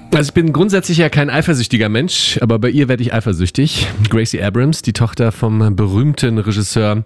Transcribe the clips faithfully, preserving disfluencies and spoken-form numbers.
Also ich bin grundsätzlich ja kein eifersüchtiger Mensch, aber bei ihr werde ich eifersüchtig. Gracie Abrams, die Tochter vom berühmten Regisseur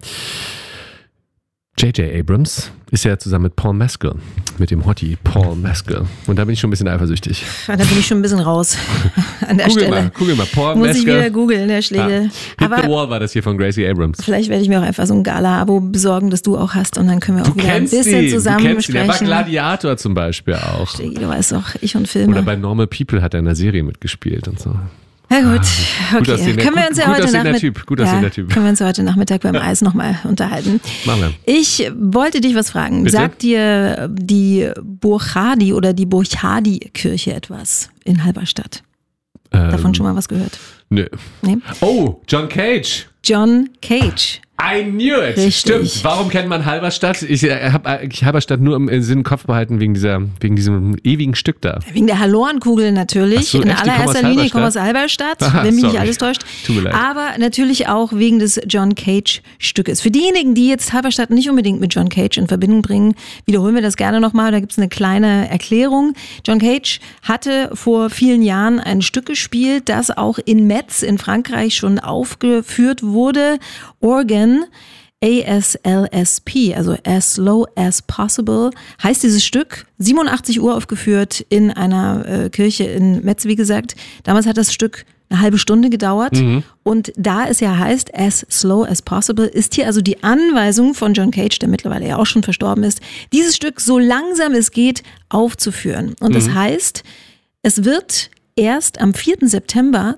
J J Abrams, ist ja zusammen mit Paul Mescal, mit dem Hottie Paul Mescal. Und da bin ich schon ein bisschen eifersüchtig. Da bin ich schon ein bisschen raus an der Google Stelle. Mal, google mal, Paul Muss Mescal. ich wieder googeln, der Schlegel. Ja. Hit Aber the Wall war das hier von Gracie Abrams. vielleicht werde ich mir auch einfach so ein Gala-Abo besorgen, das du auch hast und dann können wir auch Du wieder ein kennst bisschen ihn, zusammen du kennst ihn. Er war besprechen. Gladiator zum Beispiel auch. Schlegel, du weißt doch, ich und Filme. Oder bei Normal People hat er in einer Serie mitgespielt und so. Na gut, Gut okay. aussehender- Können wir gut- uns ja gut heute aussehender Nachmittag Typ, gut aussehender Typ. können wir uns heute Nachmittag beim Eis nochmal unterhalten. Machen wir. Ich wollte dich was fragen. Bitte? Sagt dir die Burchadi oder die Burchadi-Kirche etwas in Halberstadt? Davon Ähm, schon mal was gehört? Nö. Nee? Oh, John Cage. John Cage. I knew it. Richtig. Stimmt. Warum kennt man Halberstadt? Ich äh, habe eigentlich Halberstadt nur im Sinn im Kopf behalten wegen dieser, wegen diesem ewigen Stück da. Wegen der Hallorenkugel natürlich. Ach so, in echt? Die kommen aus allererster Linie, ich komme aus Halberstadt? Halberstadt, Aha, wenn mich nicht sorry. alles täuscht. Tut mir leid. Aber natürlich auch wegen des John Cage-Stückes. Für diejenigen, die jetzt Halberstadt nicht unbedingt mit John Cage in Verbindung bringen, wiederholen wir das gerne nochmal. Da gibt es eine kleine Erklärung. John Cage hatte vor vielen Jahren ein Stück gespielt, das auch in Metz in Frankreich schon aufgeführt wurde. Organ. A S L S P, also As Slow as Possible, heißt dieses Stück, siebenundachtzig Uhr aufgeführt in einer äh, Kirche in Metz, wie gesagt. Damals hat das Stück eine halbe Stunde gedauert mhm. und da es ja heißt As Slow as Possible, ist hier also die Anweisung von John Cage, der mittlerweile ja auch schon verstorben ist, dieses Stück so langsam es geht aufzuführen. Und mhm. das heißt, es wird erst am vierten September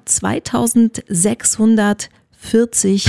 zweitausendsechshundertvierzig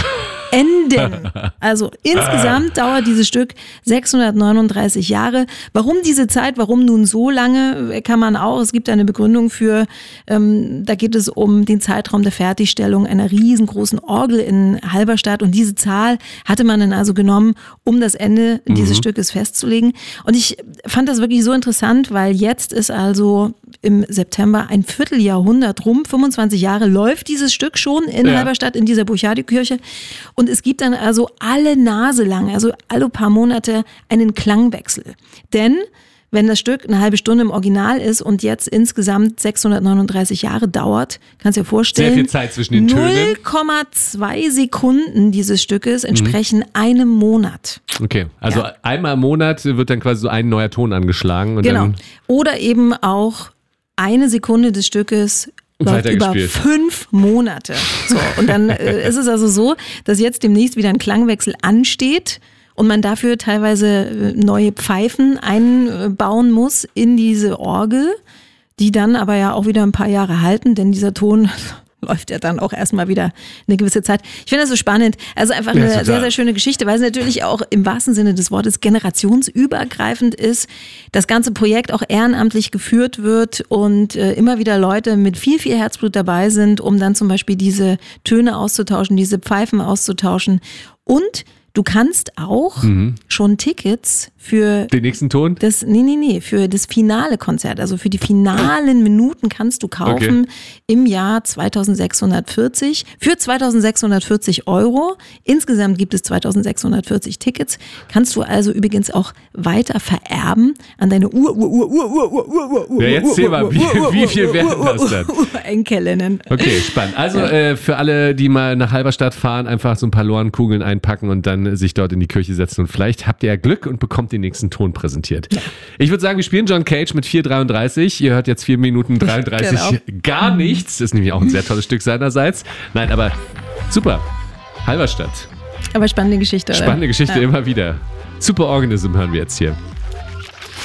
enden. Also insgesamt dauert dieses Stück sechshundertneununddreißig Jahre. Warum diese Zeit, warum nun so lange, kann man auch, es gibt eine Begründung für, ähm, da geht es um den Zeitraum der Fertigstellung einer riesengroßen Orgel in Halberstadt und diese Zahl hatte man dann also genommen, um das Ende mhm. dieses Stückes festzulegen. Und ich fand das wirklich so interessant, weil jetzt ist also im September ein Vierteljahrhundert rum, fünfundzwanzig Jahre läuft dieses Stück schon in ja. Halberstadt in dieser Burchadi-Kirche. Und es gibt dann also alle Nase lang, also alle paar Monate einen Klangwechsel. Denn wenn das Stück eine halbe Stunde im Original ist und jetzt insgesamt sechshundertneununddreißig Jahre dauert, kannst du dir vorstellen, sehr viel Zeit zwischen den Tönen. null Komma zwei Sekunden dieses Stückes entsprechen mhm. einem Monat. Okay, also ja. einmal im Monat wird dann quasi so ein neuer Ton angeschlagen. Und genau. Dann Oder eben auch eine Sekunde des Stückes läuft über fünf Monate. So, und dann äh, ist es also so, dass jetzt demnächst wieder ein Klangwechsel ansteht und man dafür teilweise neue Pfeifen einbauen muss in diese Orgel, die dann aber ja auch wieder ein paar Jahre halten, denn dieser Ton läuft ja dann auch erstmal wieder eine gewisse Zeit. Ich finde das so spannend. Also einfach eine ja, sehr, sehr schöne Geschichte, weil es natürlich auch im wahrsten Sinne des Wortes generationsübergreifend ist. Das ganze Projekt auch ehrenamtlich geführt wird und äh, immer wieder Leute mit viel, viel Herzblut dabei sind, um dann zum Beispiel diese Töne auszutauschen, diese Pfeifen auszutauschen. Und du kannst auch mhm. schon Tickets für den nächsten Ton? Das, nee, nee, nee, für das finale Konzert, also für die finalen Minuten kannst du kaufen okay. im Jahr zweitausendsechshundertvierzig für zweitausendsechshundertvierzig Euro. Insgesamt gibt es zweitausendsechshundertvierzig Tickets. Kannst du also übrigens auch weiter vererben an deine Ur, Ur, Ur, Ur, Ur, Ur, Ur, Ur, ja, jetzt zähl mal, wie, wie viel werden das dann? Enkelinnen. Okay, spannend. Also ja. äh, für alle, die mal nach Halberstadt fahren, einfach so ein paar Lorenkugeln einpacken und dann sich dort in die Kirche setzen und vielleicht habt ihr ja Glück und bekommt den nächsten Ton präsentiert. Ja. Ich würde sagen, wir spielen John Cage mit vier dreiunddreißig. Ihr hört jetzt vier Minuten dreiunddreißig genau. gar nichts. Das ist nämlich auch ein sehr tolles Stück seinerseits. Nein, aber super. Halberstadt. Aber spannende Geschichte, oder? Spannende Geschichte ja. immer wieder. Super Organism hören wir jetzt hier.